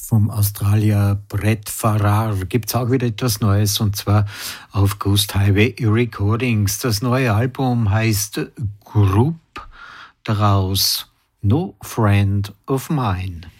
Vom Australier Brett Farrar gibt es auch wieder etwas Neues, und zwar auf Ghost Highway Recordings. Das neue Album heißt Group, daraus No Friend of Mine.